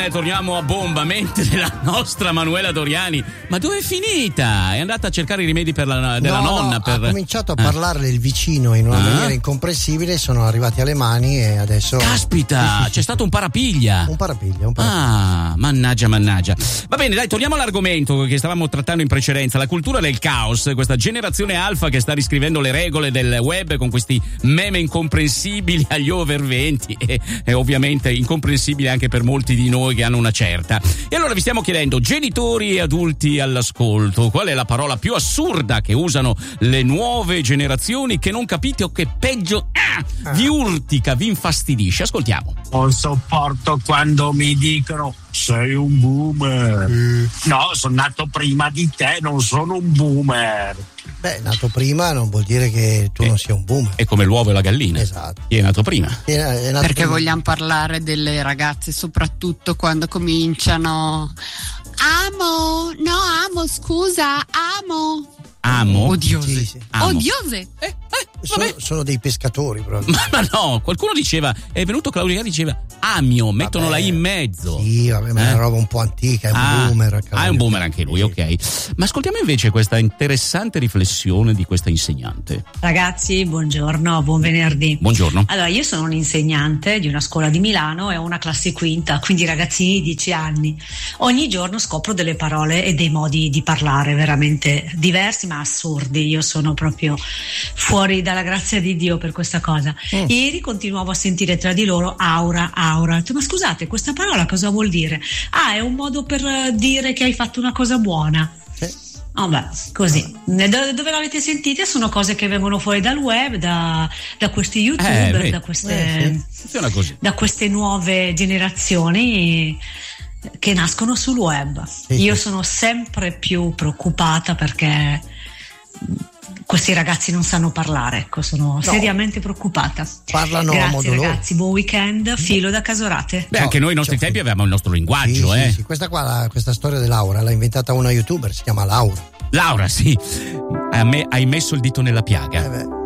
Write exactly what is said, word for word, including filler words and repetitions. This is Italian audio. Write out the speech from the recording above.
eh, torniamo a bomba, mentre la nostra Manuela Doriani, ma dove è finita? È andata a cercare i rimedi per la, della no, nonna? No, per... ha cominciato a eh. parlare del vicino in una ah. maniera incomprensibile, sono arrivati alle mani e adesso... Caspita, c'è stato un parapiglia. Un parapiglia, un parapiglia. Ah, mannaggia, mannaggia. Va bene, dai, torniamo all'argomento che stavamo trattando in precedenza, la cultura del caos, questa generazione alfa che sta riscrivendo le regole del web con questi meme incomprensibili agli over venti e, e ovviamente incomprensibili anche per molti di noi che hanno una certa. E allora vi stiamo chiedendo, genitori e adulti all'ascolto, qual è la parola più assurda che usano le nuove generazioni che non capite o che peggio ah, vi urtica, vi infastidisce? Ascoltiamo. Non sopporto quando mi dicono sei un boomer. Mm. No, sono nato prima di te, non sono un boomer. Beh, nato prima non vuol dire che tu eh, non sia un boomer. È come l'uovo e la gallina. Esatto. Chi è nato prima? È, è nato Perché prima. vogliamo parlare delle ragazze, soprattutto quando cominciano. Amo, no, amo, scusa, amo. Amo? Odiose. Sì, sì. Amo. Odiose. Eh, eh, sono, sono dei pescatori proprio. ma, ma no, qualcuno diceva, è venuto Claudio diceva amio, mettono Vabbè, la I in mezzo. Sì, vabbè, ma eh? è una roba un po' antica, è un ah, boomer. Ah, è un boomer anche lui, ok. Ma ascoltiamo invece questa interessante riflessione di questa insegnante. Ragazzi, buongiorno, buon venerdì. Buongiorno. Allora, io sono un'insegnante di una scuola di Milano e ho una classe quinta, quindi ragazzini di dieci anni. Ogni giorno scopro delle parole e dei modi di parlare veramente diversi ma assurdi. Io sono proprio fuori dalla grazia di Dio per questa cosa. Mm. Ieri continuavo a sentire tra di loro aura, aura. Ho detto, ma scusate, questa parola cosa vuol dire? Ah, è un modo per dire che hai fatto una cosa buona. Sì. Oh beh, così. Dove, dove l'avete sentita? Sono cose che vengono fuori dal web, da, da questi youtuber, eh, da queste, eh, così. da queste nuove generazioni che nascono sul web. Sì, Io sì. sono sempre più preoccupata perché questi ragazzi non sanno parlare, ecco, sono no. seriamente preoccupata. Parlano Grazie a modo loro. Ragazzi, buon weekend, filo da Casorate. Beh, No, anche noi ai nostri cioè, tempi avevamo il nostro linguaggio, sì, eh. sì, sì. Questa qua, la, questa storia dell'aura l'ha inventata una youtuber, si chiama Laura. Laura, sì. A me hai messo il dito nella piaga. Eh beh.